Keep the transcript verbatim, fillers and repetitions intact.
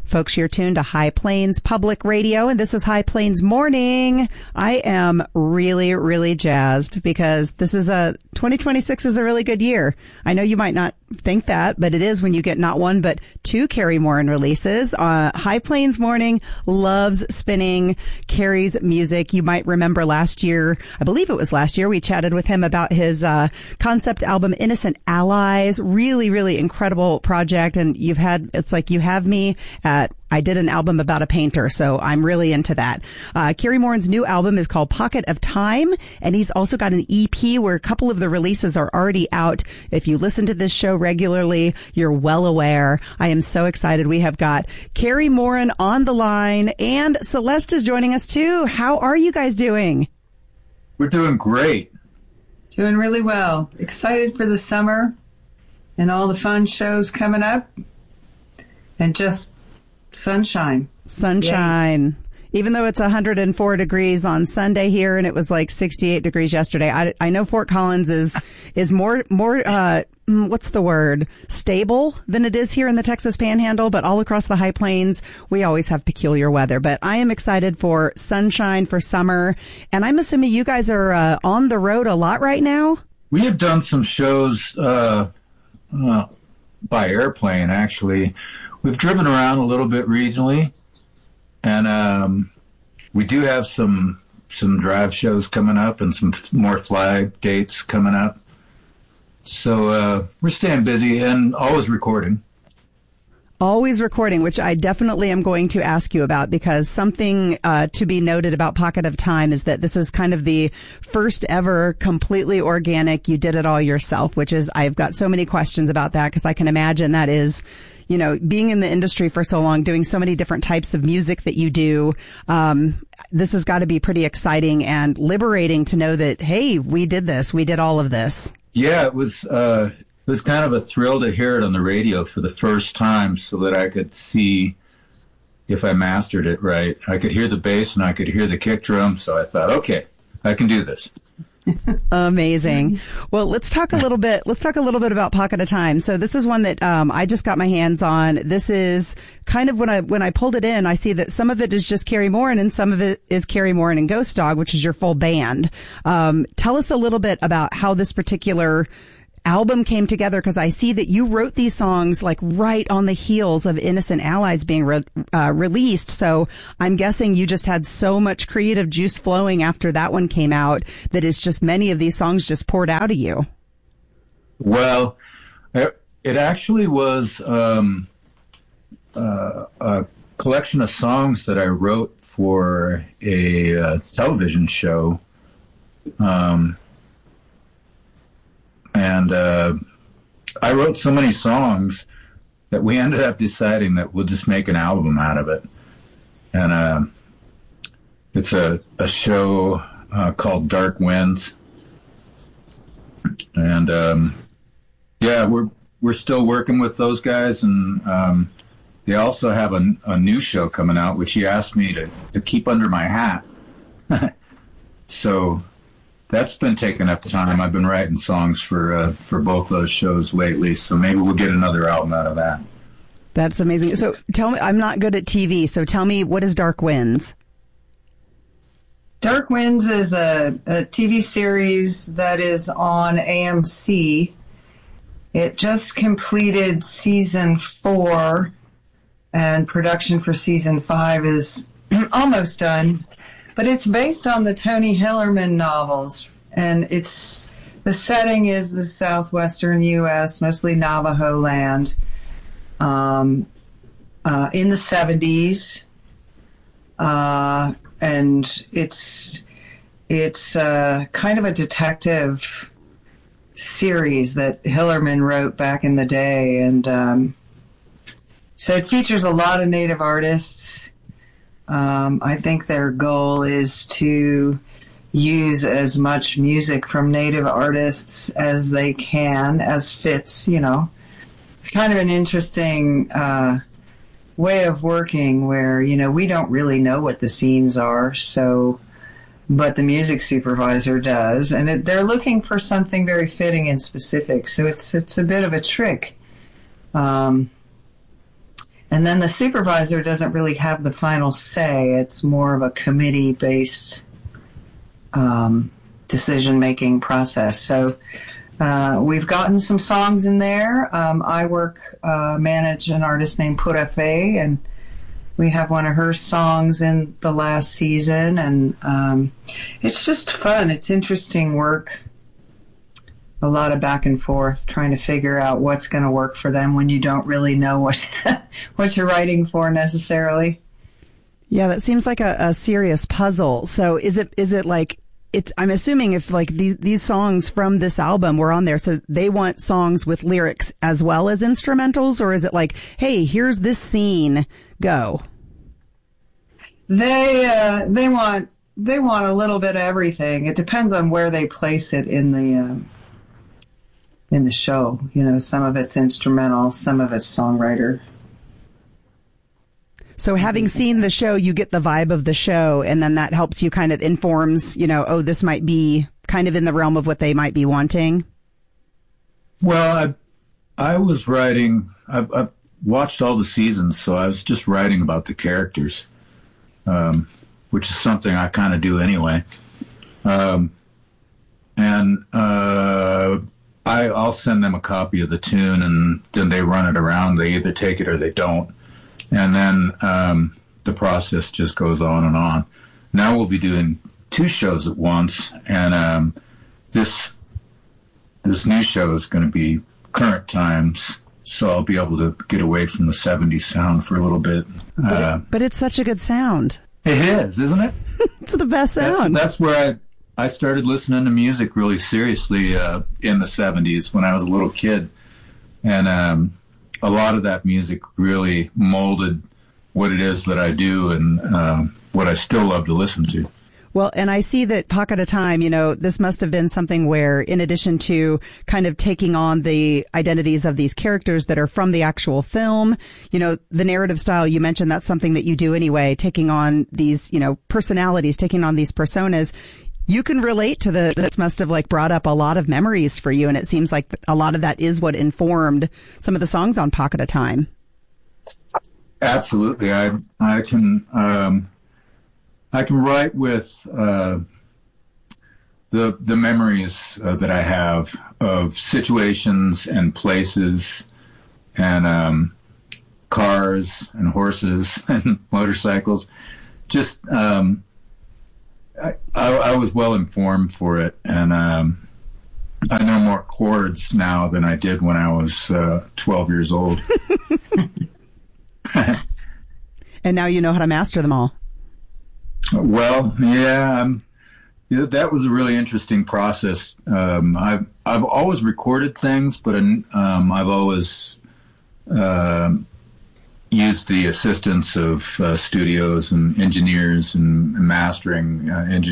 Folks, you're tuned to High Plains Public Radio, and this is High Plains Morning. I am really, really jazzed because this is a twenty twenty-six is a really good year. I know you might not think that, but it is when you get not one, but two Carrie Morin releases. Uh, High Plains Morning loves spinning Carrie's music. You might remember last year, I believe it was last year, we chatted with him about his uh, concept album, Innocent Allies. Really, really incredible project. And you've had, it's like you have me at I did an album about a painter, so I'm really into that. Uh, Carrie Morin's new album is called Pocket of Time, and he's also got an E P where a couple of the releases are already out. If you listen to this show regularly, you're well aware. I am so excited. We have got Carrie Morin on the line, and Celeste is joining us too. How are you guys doing? We're doing great. Doing really well. Excited for the summer and all the fun shows coming up, and just sunshine. Sunshine. Yay. Even though it's one hundred four degrees on Sunday here and it was like sixty-eight degrees yesterday. I, I know Fort Collins is, is more, more, uh, what's the word? Stable than it is here in the Texas Panhandle, but all across the High Plains, we always have peculiar weather. But I am excited for sunshine, for summer. And I'm assuming you guys are, uh, on the road a lot right now? We have done some shows, uh, uh by airplane, actually. We've driven around a little bit regionally, and um, we do have some some drive shows coming up and some f- more fly dates coming up. So uh, we're staying busy and always recording. Always recording, which I definitely am going to ask you about, because something uh, to be noted about Pocket of Time is that this is kind of the first ever completely organic, you did it all yourself, which is, I've got so many questions about that because I can imagine that is, you know, being in the industry for so long, doing so many different types of music that you do. Um, this has got to be pretty exciting and liberating to know that, hey, we did this. We did all of this. Yeah, it was, uh, it was kind of a thrill to hear it on the radio for the first time so that I could see if I mastered it right. I could hear the bass and I could hear the kick drum. So I thought, okay, I can do this. Amazing. Well, let's talk a little bit, let's talk a little bit about Pocket of Time. So this is one that, um, I just got my hands on. This is kind of when I, when I pulled it in, I see that some of it is just Carrie Morin and some of it is Carrie Morin and Ghost Dog, which is your full band. Um, tell us a little bit about how this particular album came together, because I see that you wrote these songs like right on the heels of Innocent Allies being re- uh, released. So I'm guessing you just had so much creative juice flowing after that one came out that it's just many of these songs just poured out of you. Well, it actually was um, uh, a collection of songs that I wrote for a uh, television show. Um, And uh, I wrote so many songs that we ended up deciding that we'll just make an album out of it. And uh, it's a, a show uh, called Dark Winds. And um, yeah, we're we're still working with those guys, and um, they also have a, a new show coming out, which he asked me to, to keep under my hat. So that's been taking up time. I've been writing songs for uh, for both those shows lately, so maybe we'll get another album out of that. That's amazing. So tell me, I'm not good at T V, so tell me, what is Dark Winds? Dark Winds is a, a T V series that is on A M C. It just completed season four, and production for season five is almost done. But it's based on the Tony Hillerman novels, and it's the setting is the southwestern U S, mostly Navajo land, um, uh, in the seventies, uh, and it's it's uh, kind of a detective series that Hillerman wrote back in the day, and um, so it features a lot of Native artists. Um, I think their goal is to use as much music from Native artists as they can, as fits, you know. It's kind of an interesting uh, way of working where, you know, we don't really know what the scenes are, so, but the music supervisor does, and it, they're looking for something very fitting and specific, so it's it's a bit of a trick. Um, And then the supervisor doesn't really have the final say. It's more of a committee-based um, decision-making process. So uh, we've gotten some songs in there. Um, I work, uh, manage an artist named Purafe, and we have one of her songs in the last season. And um, it's just fun. It's interesting work. A lot of back and forth, trying to figure out what's going to work for them when you don't really know what what you're writing for necessarily. Yeah, that seems like a, a serious puzzle. So is it is it like it's? I'm assuming if like these these songs from this album were on there, so they want songs with lyrics as well as instrumentals, or is it like, hey, here's this scene, go? They uh, they want they want a little bit of everything. It depends on where they place it in the. Um, in the show. You know, some of it's instrumental, some of it's songwriter. So having seen the show, you get the vibe of the show, and then that helps you kind of informs, you know, oh, this might be kind of in the realm of what they might be wanting. Well, I, I was writing, I've, I've watched all the seasons, so I was just writing about the characters, um, which is something I kind of do anyway. Um, and, uh, I, I'll send them a copy of the tune, and then they run it around. They either take it or they don't. And then um, the process just goes on and on. Now we'll be doing two shows at once, and um, this this new show is going to be current times, so I'll be able to get away from the seventies sound for a little bit. But, uh, it, but it's such a good sound. It is, isn't it? It's the best sound. That's, that's where I... I started listening to music really seriously uh, in the seventies when I was a little kid. And um, a lot of that music really molded what it is that I do and um, what I still love to listen to. Well, and I see that Pocket of Time, you know, this must have been something where, in addition to kind of taking on the identities of these characters that are from the actual film, you know, the narrative style, you mentioned that's something that you do anyway, taking on these, you know, personalities, taking on these personas. You can relate to the, that must have like brought up a lot of memories for you. And it seems like a lot of that is what informed some of the songs on Pocket of Time. Absolutely. I, I can, um, I can write with, uh, the, the memories uh, that I have of situations and places and, um, cars and horses and motorcycles. Just, um, I, I was well informed for it, and um, I know more chords now than I did when I was uh, twelve years old. And now you know how to master them all. Well, yeah, um, you know, that was a really interesting process. Um, I've I've always recorded things, but um, I've always uh, used the assistance of uh, studios and engineers and mastering uh, engineers.